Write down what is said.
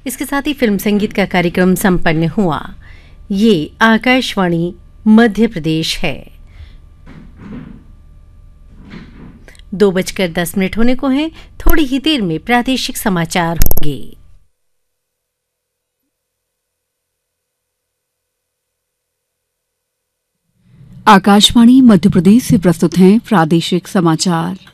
इसके साथ ही फिल्म संगीत का कार्यक्रम संपन्न हुआ। ये आकाशवाणी मध्य प्रदेश है। 2:10 होने को हैं। थोड़ी ही देर में प्रादेशिक समाचार होंगे। आकाशवाणी मध्य प्रदेश से प्रस्तुत हैं प्रादेशिक समाचार।